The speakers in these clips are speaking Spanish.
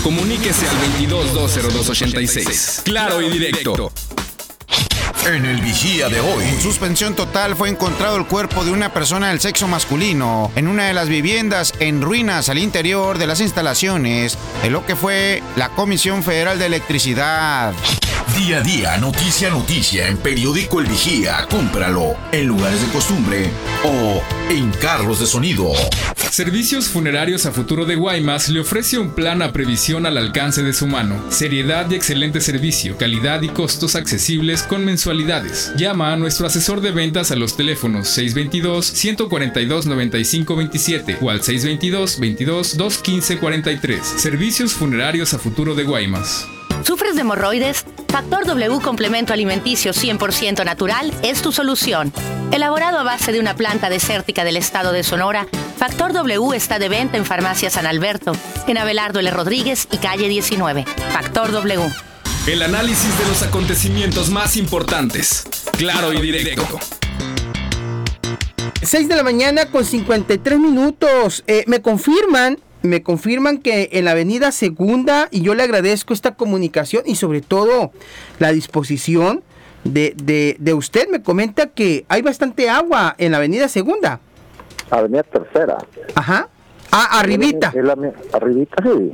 Comuníquese al 22-202-86. Claro y directo. En el Vigía de hoy. En suspensión total fue encontrado el cuerpo de una persona del sexo masculino en una de las viviendas en ruinas al interior de las instalaciones de lo que fue la Comisión Federal de Electricidad. Día a día, noticia a noticia en Periódico El Vigía. Cómpralo en lugares de costumbre o en carros de sonido. Servicios Funerarios a Futuro de Guaymas le ofrece un plan a previsión al alcance de su mano. Seriedad y excelente servicio, calidad y costos accesibles con mensualidades. Llama a nuestro asesor de ventas a los teléfonos 622-142-9527 o al 622-22-215-43. Servicios Funerarios a Futuro de Guaymas. ¿Sufres de hemorroides? Factor W Complemento Alimenticio 100% natural es tu solución. Elaborado a base de una planta desértica del estado de Sonora, Factor W está de venta en Farmacia San Alberto, en Abelardo L. Rodríguez y calle 19. Factor W. El análisis de los acontecimientos más importantes. Claro y directo. 6 de la mañana con 53 minutos. Me confirman que en la avenida Segunda, y yo le agradezco esta comunicación y sobre todo la disposición de usted, me comenta que hay bastante agua en la avenida Segunda. Avenida Tercera. Ajá. Ah, arribita. Arribita, sí.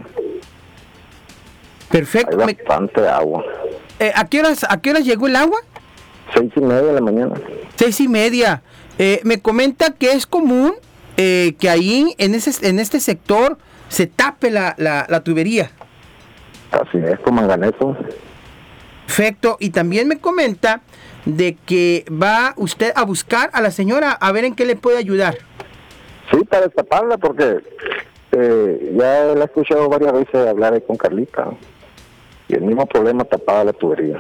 Perfecto. Hay bastante agua. ¿A qué horas llegó el agua? 6:30 de la mañana. 6:30. Me comenta que es común que ahí, en este sector, se tape la tubería. Así es, con manganeso. Perfecto. Y también me comenta de que va usted a buscar a la señora a ver en qué le puede ayudar. Sí, para destaparla, porque ya la he escuchado varias veces hablar ahí con Carlita. Y el mismo problema, tapada la tubería.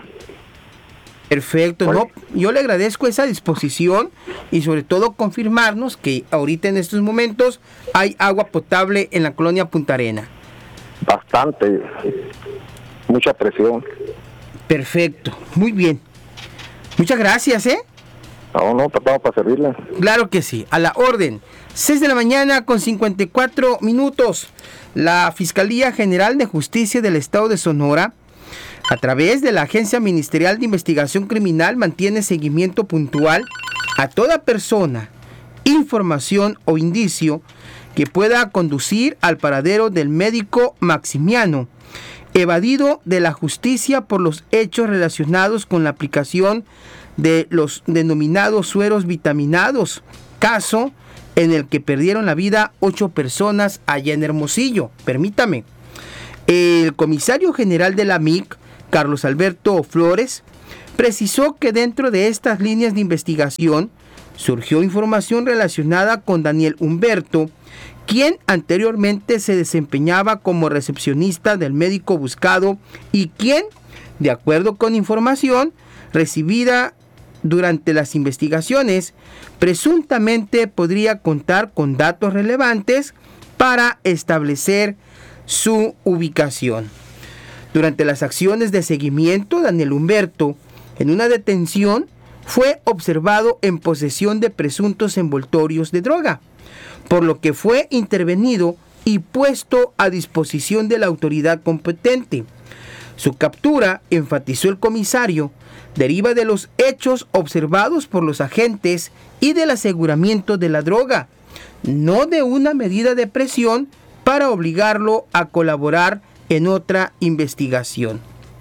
Perfecto, bueno. No, yo le agradezco esa disposición y sobre todo confirmarnos que ahorita en estos momentos hay agua potable en la colonia Punta Arena. Bastante, mucha presión. Perfecto, muy bien. Muchas gracias, No, estamos para servirle. Claro que sí, a la orden. 6 de la mañana con 54 minutos. La Fiscalía General de Justicia del Estado de Sonora, a través de la Agencia Ministerial de Investigación Criminal, mantiene seguimiento puntual a toda persona, información o indicio que pueda conducir al paradero del médico Maximiano, evadido de la justicia por los hechos relacionados con la aplicación de los denominados sueros vitaminados, caso en el que perdieron la vida 8 personas allá en Hermosillo. Permítame. El comisario general de la MIC, Carlos Alberto Flores, precisó que dentro de estas líneas de investigación surgió información relacionada con Daniel Humberto, quien anteriormente se desempeñaba como recepcionista del médico buscado y quien, de acuerdo con información recibida durante las investigaciones, presuntamente podría contar con datos relevantes para establecer su ubicación. Durante las acciones de seguimiento, Daniel Humberto, en una detención, fue observado en posesión de presuntos envoltorios de droga, por lo que fue intervenido y puesto a disposición de la autoridad competente. Su captura, enfatizó el comisario, deriva de los hechos observados por los agentes y del aseguramiento de la droga, no de una medida de presión para obligarlo a colaborar en otra investigación.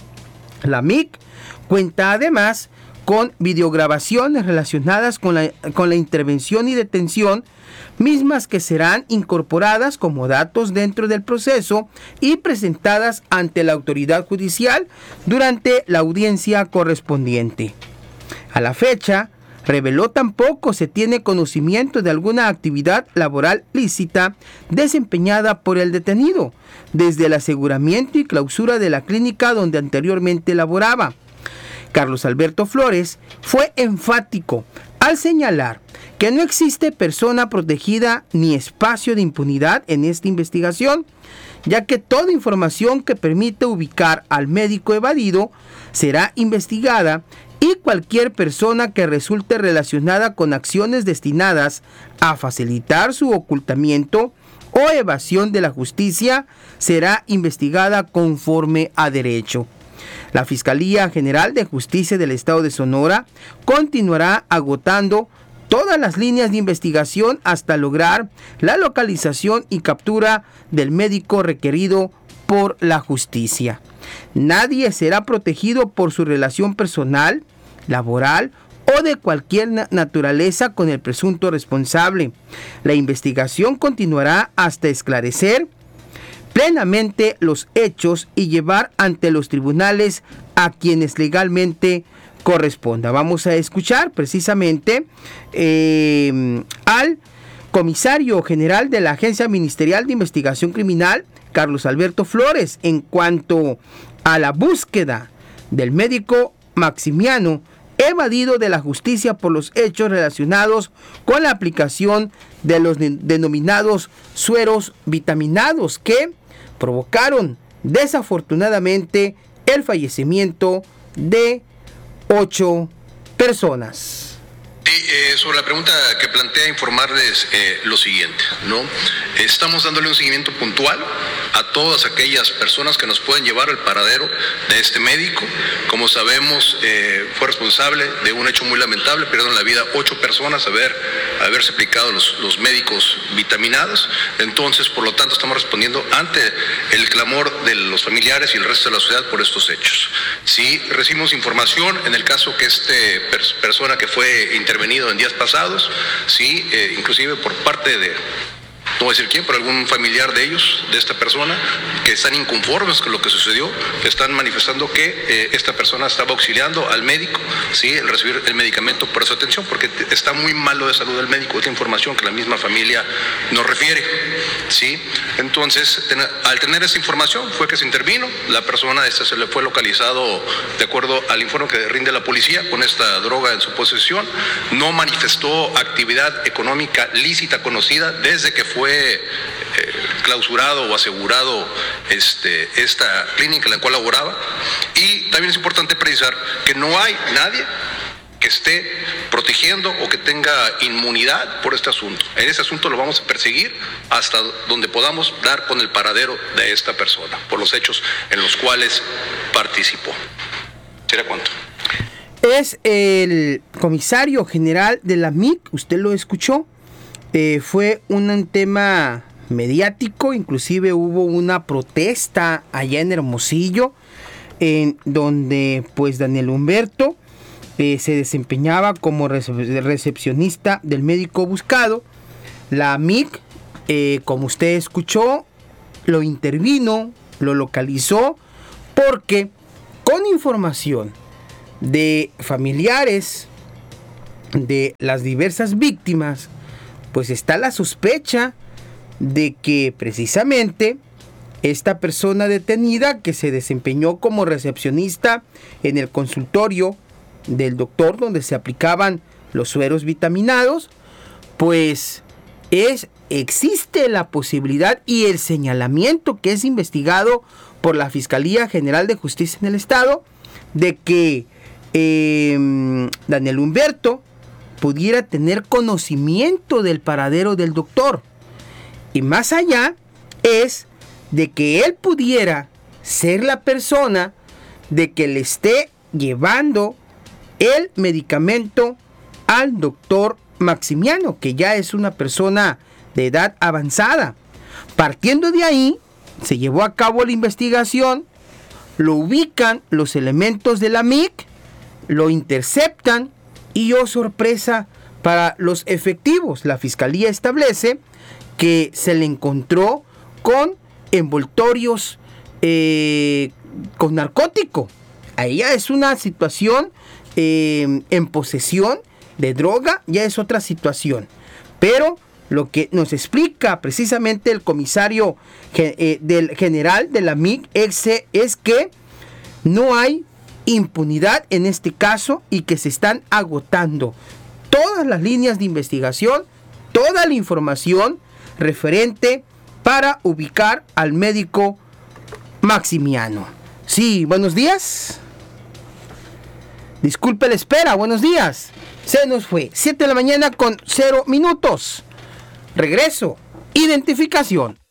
La MIC cuenta además con videograbaciones relacionadas con la intervención y detención, mismas que serán incorporadas como datos dentro del proceso y presentadas ante la autoridad judicial durante la audiencia correspondiente. A la fecha, reveló tampoco se tiene conocimiento de alguna actividad laboral lícita desempeñada por el detenido, desde el aseguramiento y clausura de la clínica donde anteriormente laboraba. Carlos Alberto Flores fue enfático al señalar que no existe persona protegida ni espacio de impunidad en esta investigación, ya que toda información que permita ubicar al médico evadido será investigada y cualquier persona que resulte relacionada con acciones destinadas a facilitar su ocultamiento o evasión de la justicia será investigada conforme a derecho. La Fiscalía General de Justicia del Estado de Sonora continuará agotando todas las líneas de investigación hasta lograr la localización y captura del médico requerido por la justicia. Nadie será protegido por su relación personal, laboral o de cualquier naturaleza con el presunto responsable. La investigación continuará hasta esclarecer plenamente los hechos y llevar ante los tribunales a quienes legalmente corresponda. Vamos a escuchar precisamente al comisario general de la Agencia Ministerial de Investigación Criminal, Carlos Alberto Flores, en cuanto a la búsqueda del médico Maximiano evadido de la justicia por los hechos relacionados con la aplicación de los denominados sueros vitaminados que provocaron desafortunadamente el fallecimiento de 8 personas. Sobre la pregunta que plantea, informarles lo siguiente, ¿no? Estamos dándole un seguimiento puntual a todas aquellas personas que nos pueden llevar al paradero de este médico. Como sabemos, fue responsable de un hecho muy lamentable, perdieron la vida 8 personas haberse aplicado los médicos vitaminados. Entonces, por lo tanto, estamos respondiendo ante el clamor de los familiares y el resto de la sociedad por estos hechos. Sí, recibimos información en el caso que persona que fue intervenido en días pasados, sí, inclusive por parte de, no voy a decir quién, pero algún familiar de ellos, de esta persona, que están inconformes con lo que sucedió, que están manifestando que esta persona estaba auxiliando al médico, sí, el recibir el medicamento por su atención, porque está muy malo de salud el médico. Esta información que la misma familia nos refiere, sí. Entonces, al tener esa información fue que se intervino. La persona se le fue localizado de acuerdo al informe que rinde la policía con esta droga en su posesión. No manifestó actividad económica lícita conocida desde que fue clausurado o asegurado esta clínica en la cual laboraba. Y también es importante precisar que no hay nadie que esté protegiendo o que tenga inmunidad por este asunto. En este asunto lo vamos a perseguir hasta donde podamos dar con el paradero de esta persona por los hechos en los cuales participó. ¿Será cuánto? Es el comisario general de la MIC, usted lo escuchó. Fue un tema mediático, inclusive hubo una protesta allá en Hermosillo, en donde pues Daniel Humberto se desempeñaba como recepcionista del médico buscado. La MIC, como usted escuchó, lo intervino, lo localizó, porque con información de familiares de las diversas víctimas, pues está la sospecha de que precisamente esta persona detenida, que se desempeñó como recepcionista en el consultorio del doctor donde se aplicaban los sueros vitaminados, pues existe la posibilidad y el señalamiento que es investigado por la Fiscalía General de Justicia en el Estado de que Daniel Humberto pudiera tener conocimiento del paradero del doctor. Y más allá es de que él pudiera ser la persona de que le esté llevando el medicamento al doctor Maximiano, que ya es una persona de edad avanzada. Partiendo de ahí, se llevó a cabo la investigación, lo ubican los elementos de la MIC, lo interceptan y, oh sorpresa para los efectivos, la fiscalía establece que se le encontró con envoltorios con narcótico. Ahí ya es una situación en posesión de droga, ya es otra situación. Pero lo que nos explica precisamente el comisario del general de la MIC es que no hay impunidad en este caso y que se están agotando todas las líneas de investigación, toda la información referente para ubicar al médico Maximiano. Sí, buenos días. Disculpe la espera, buenos días. Se nos fue 7 de la mañana con 0 minutos. Regreso identificación.